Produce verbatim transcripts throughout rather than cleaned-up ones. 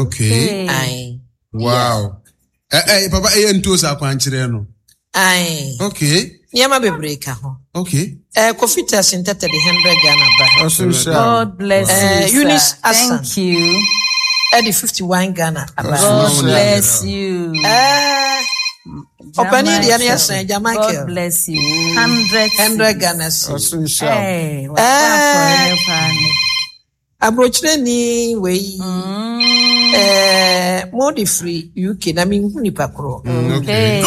Okay. Aye. Wow. Eh eh papa eh nto sa kwanchire no. Aye. Okay. Niema bebre ka ho. Okay. Eh Kofi Tyson tete the one hundred Ghana ba. God bless uh, you. Eunice Asan. Thank you. Eddie fifty-one Ghana. God bless you. Eh Opani dia na yasan Jamaica. God bless you. Hundred hundred Ghana. Hey, what's Eh up? Abrochire ni we eh modi free U K na mi hu nipa kro. Okay.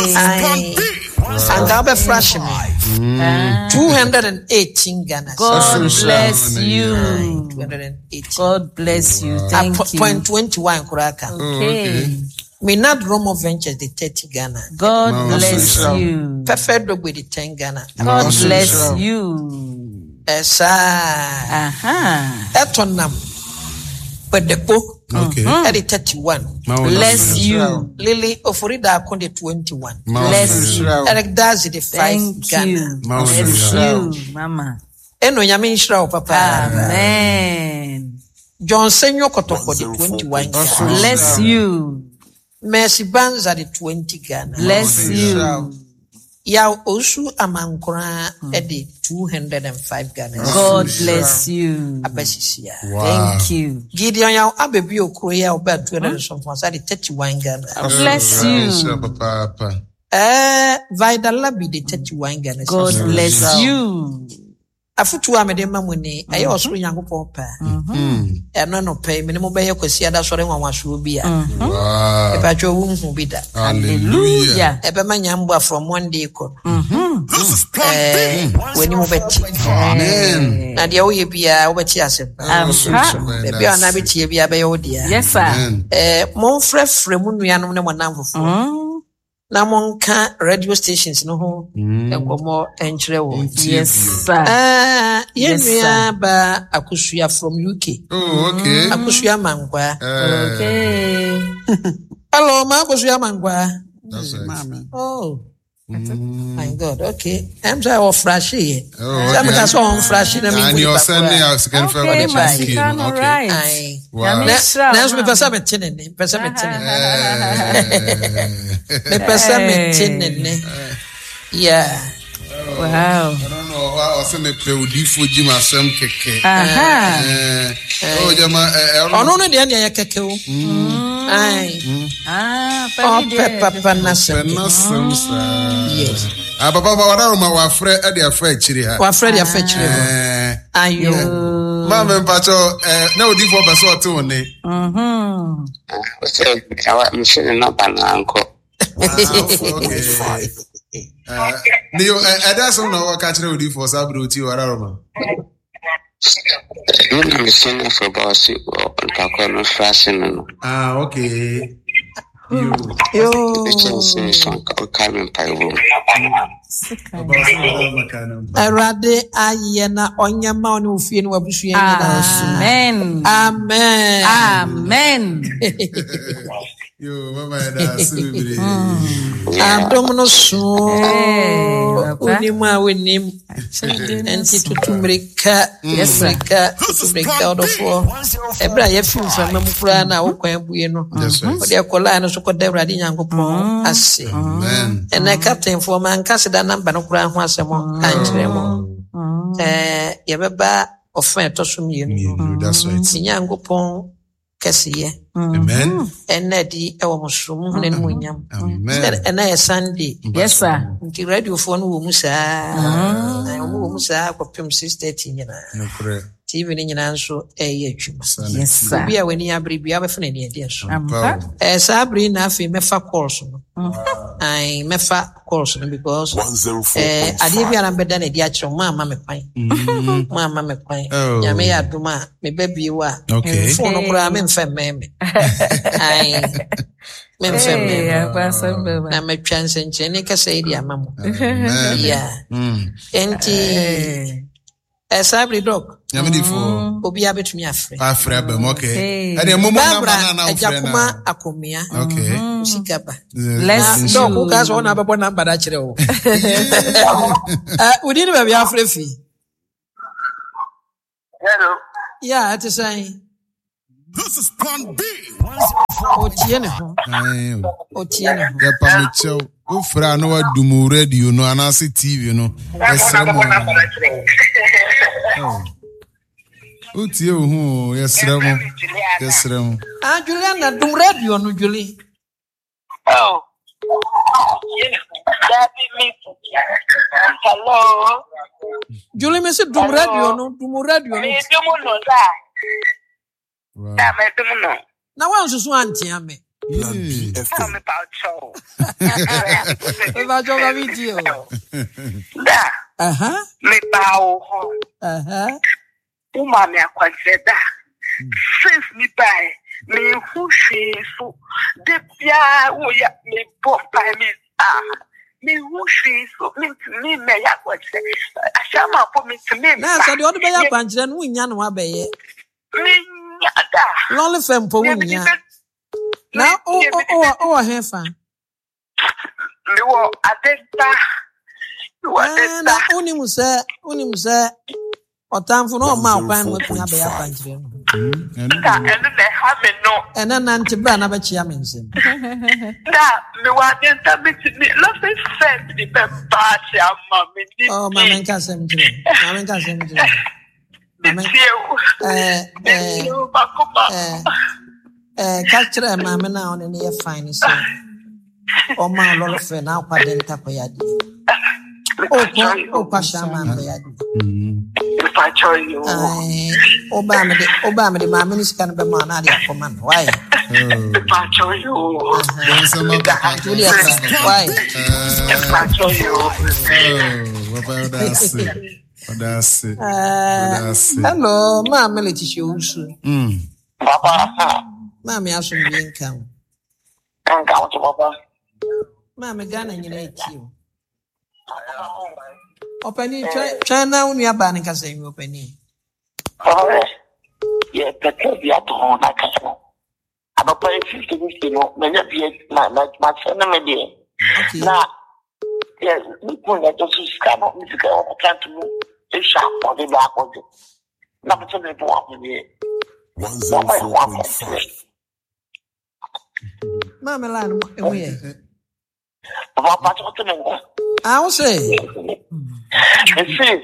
Anga be fresh me. two hundred eighteen Ghana. God bless you. two hundred eighteen. God bless you. Thank you. Point twenty-one kuraka. Okay. Me not Romo Ventures the thirty Ghana. God bless you. Perfect dog with the ten Ghana. God bless you. Esa. Aha. Etonam. But the book. Okay. At the thirty-one. Bless you. Lily Ofurida Konde twenty-one. Bless you. Eric Dazi the five Ghana. Bless you, Mama. Eno nyame nshira o papa. Amen. John Senyo Kotoko the twenty-one Ghana. Bless you. Mercy Banza the twenty Ghana. Bless you. Ya Osu Amankura at the two hundred five Ghana. God bless you. Abasisia. Thank you. Gideon ya abebi okroya oba two hundred something was at the thirty-one Ghana. Bless you. Papa. Eh Vida Labi the thirty-one Ghana. God bless you. Afutu amede mamuni aye osoro Nyankopon pa. Mhm. Eno no pay me mo beye kwasi ada sore nwanwaso bi a. Wow. E ba jo wu hu bi da. Hallelujah. E be ma nyambua from one day ko. Mhm. This is plan B. Weni mo beti. Amen. Na de wo ye bia wo beti asem. Amen. E bia na beti ye bia be ye wo dia. Yes sir. Eh mo frefre mu nuanom ne mo namfofo. Na monka radio stations no ho enkomo enkyere wo. Yes sir. Ah, yenua ba akusua from U K. Oh, okay. Akusua mangwa. Okay. Hello, ma akusua mangwa. That's right. Oh. My God, okay. I'm sorry, oh, flashy. Oh, I'm not so on flashy. And you're sending out second for Okay, the my skin. son, all Okay. right. Aye. Wow. Now, me pesa me tinene, pesa me tinene, me pesa me tinene. Yeah. Wow. I don't know why I was saying me play with Fuji masem keke. Aha. Oh, jama. Oh no, no, they are keke o. Aye. Ah, Oh, pepper panasem. Penasem sa. Yes. Ah, papa, wada roma wa fre, edi afre chiri ha. Wa Freddy afechire. Eh. Ayo. Mama mpacho, eh, na odi fo beso otu ne. Mhm. So, I am sure not bananko. Okay. Uh, Neo, eh, that's on our catcher odi fo sabro ti wada roma. You know, I'm singing for boss or Pacono fashion. Ah, okay. You. Yo. The song coming by room. Arade ayena onyama oni ufie ni wabusue nyina. Amen. Amen. Amen. Yo, mama, that's so beautiful. Adom no so. Papa. Unima wenim. Enti tutumrika. Yes, Rika. Tutumrika odofo. Ebra ye film from memukura na wokwan buye no. That's right. Ode akola no so ko da Awurade Nyankopɔn ase. Amen. Ene captain for man kase da number no kura ho asɛm ankyerɛ mo. Eh, ye beba ofa etoso mienu. That's right. Nyankopɔn kasiye. Amen. Enedi ewo musrum hune mu nyam. Amen. Ena ye Sunday. Yes sir. Nti radio phone wo mu saa. Na wo mu saa kopem six thirty nyina. No correct. T V ni nyina nso eye adwuma. Yes sir. Obi a wani abri bia be fene ne ade so. Ampa. Eh sabri na afi mefa course no. Ai mefa course no because eh ade bia na beda na di a kire mo ama me kwan. Mo ama me kwan. Nyame ya aduma me ba biwa. Okay. Phone no kura me mfa meme. Ai. Me mfa meme. Na me twa nsenche ne kasa idi amamo. Yeah. Enti eh sabri dog. Nyame di fo. Obi abetumi afre. Afre ba mo okay. Ade mo mo na na na afre na. Ajakuma akomia. Okay. Usikaba. Bless Dog you. ko ka so na bebo number da kire wo. Eh udi ni ba bi afre fi. Hello. Yeah, it is saying. This is plan B. Otie ne ho. Aye. Otie ne ho. Ya pa me chew. O fra no wa dum radio no anase T V no. Esre mo. O tie o hu yesre mo. Yesre mo. Ah Julian na dum radio no Julie. Oh. Hello. Julie me say dum radio no, dum radio no. Me dum no da. Da me dum no. Na wan so so antia me. Yeah. Tell me about show. E va joga video. Da. Aha. Me bawo ho. Aha. Uma me akwase da. Since me buy me who she so de bia wo ya me pompa me ah. Me who she so me me me ya kwase. Ashama po me to me. Na so de odo be ya kwankyere no nya no abeye. Me nya da. Lonely fem po nya. Na o o o o hefa. Me wo adenta. Wo adenta. Na onimu se, onimu se otamfo no ma kwan mo tun abeya kwankyere no. Da ene na ha me no. Ene na ntibra na be chia me nsem. Da me wo adenta me me love send the best ya mama me. Oh mama nka sem tire. Mama nka sem tire. Mama eh eh eh eh culture mama na on ne fine so. O ma lolo fe na kwa denta ko yadi. O ko o pa shama ko yadi. If I tell you. Ai o ba me de o ba me de mama ni sika no be ma na de akoma no. Why? If I tell you. Why? If I tell you. Oh, what about that? That's it. That's it. Hello, mama Letitia Usu. Mm. Papa. Mama aso mi nka. Nka wo papa. Mama Ghana nyina eti o. Opani China unu aba nka se mi opani. Oh. Yeah, pete bia to na ka so. Aba pa fifty fifty no, me nya bia na na ma se na me de. Okay. Na yeah, we put that to scam up me to go can't move. It's sharp for the back of it. Now to me to up me. one oh four point five. Mama la no e we. Papa to me. Ah, o say. Let's see.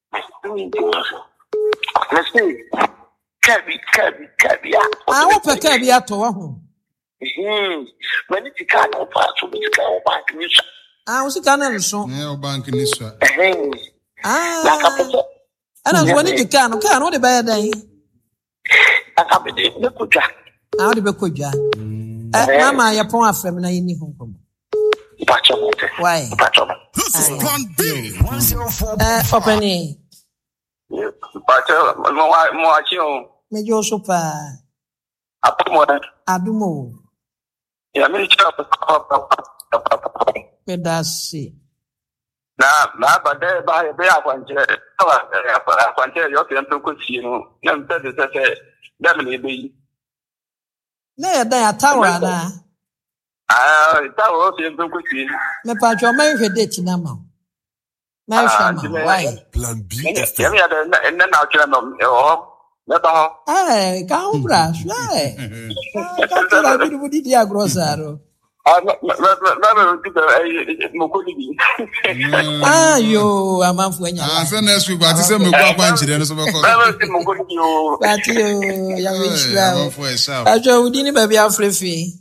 Let's see. Kabi, kabi, kabi. Ah, o pe ka bi ato wa ho. Hmm. When it can open, so it can open news. Ah, o sika na nso. Yeah, o bank ni so. Eh. Ah. La kapete. Ana so wani dika no ka no de ba ya dan. La kapete ne kuja. Ah, o de be kodwa. Eh, mama ya pon afrem na yini ho kom. Pacho mote. Why? Pacho. This is Plan B. one oh four. Eh, opani. Pacho mo wa mo achi o. Me jo so pa. Apo mo. Adumo. Ya me cha pa. Me da si. Na na ba de ba be akwanje. Ba akwanje yo ke nto ko si no. Na mpe de se da me be. Na ya da ya tawa na. Ah, ta wo se nto ko si. Me pa jo ma hwe date na ma. Na hwe ma. Why? Plan B. Ya me ya de na na kira no. Oh. Na ba. Eh, ka ubra, shy. Ka tira bi bu di dia grosaro. Ah, na na na na mo ko di. Ah, yo, amanfu enya. Ah, so next week but say me kwa kwankyere no so be ko. Na na mo ko di o. But yo, ya me chira. I'm for a shout. Ajo udi ni ba bia frefi.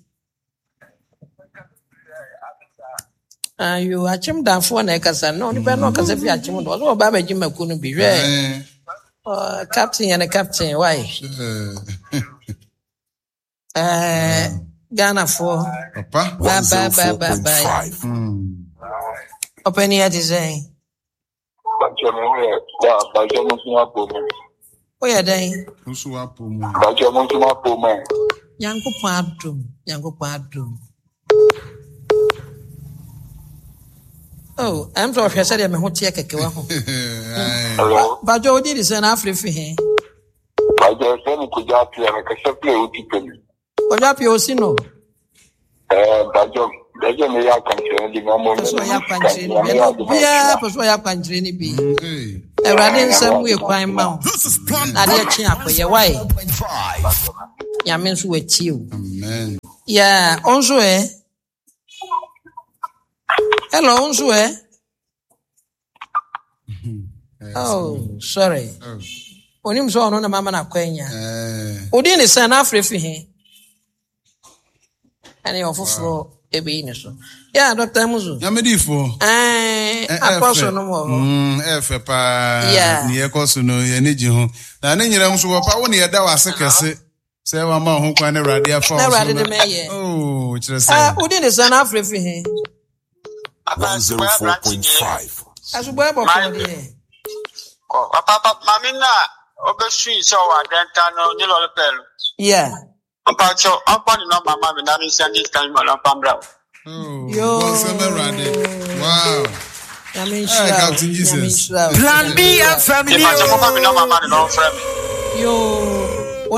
Ah, yo, achim danfo na ekasa no, ni ba no kasa fi achim do. So ba ba jima ku no bi hwe. Uh, captain and a captain, why? Uh, Ghana for Papa. one oh four point five. Open here to say. Oh, yeah, day. Usu apo mu. Yanko Padrum, Yanko Padrum. Oh, I'm sorry, I said I'm a hot take a kiwaho. But Joe did is an African. I just want to go to a castle with people. What up, you see no? But Joe, there's a mere country, the moment. So I country, yeah, so I country be. A running some way crime mount. This is Plan I did cheer for your wife. five. Yamins with you. Amen. Yeah, onzo eh. Hello, onzo eh. Oh, sorry. Onim so ono na mama na kwanya. Eh. Odi ne san afre fi he. Ani ofoforo ebe ni so. Yeah, Doctor Muzu. Ya medifo. Eh, apostle no mo. Mm, efe pa. Yeah. Ni ekoso no ye ne ji ho. Na ne nyira nso wo pa wo ne ye da wase kese. Se wa ma ho kwan ne rade afa. Na rade de meye. Oh, kire se. Ah, odi ne san afre fi he. one oh four point five. Asubo e boko de. Ko papa mami na obesu so wa denta no ni lo pelu. Yeah. Papa cho papa ni no mama mi na mi send kan mo lo pambra. Oh, yo. Wow. I mean, Captain Jesus. Plan B and family. Papa cho papa mi no mama ni no friend. Yo.